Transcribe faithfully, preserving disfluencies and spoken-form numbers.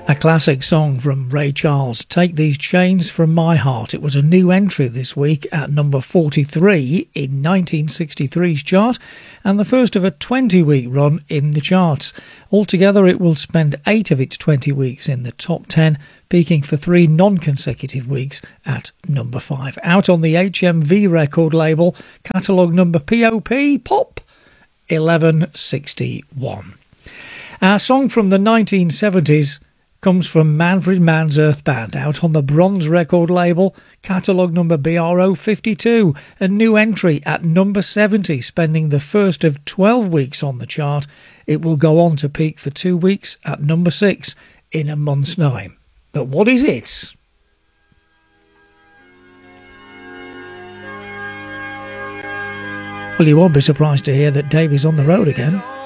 A classic song from Ray Charles, Take These Chains From My Heart. It was a new entry this week at number forty-three in nineteen sixty-three's chart and the first of a twenty-week run in the charts. Altogether, it will spend eight of its twenty weeks in the top ten, peaking for three non-consecutive weeks at number five. Out on the H M V record label, catalogue number P O P, Pop, eleven sixty-one. Our song from the nineteen seventies comes from Manfred Mann's Earth Band, out on the Bronze record label, catalogue number B R O fifty-two, a new entry at number seventy, spending the first of twelve weeks on the chart. It will go on to peak for two weeks at number six in a month's time. But what is it? Well, you won't be surprised to hear that Davey's on the road again.